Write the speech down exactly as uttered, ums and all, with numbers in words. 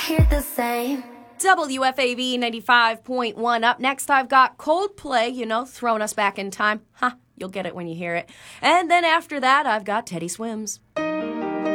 Hear the same. W F A V ninety-five point one. Up next, I've got Coldplay, you know, throwing us back in time. Ha, you'll get it when you hear it. And then after that, I've got Teddy Swims.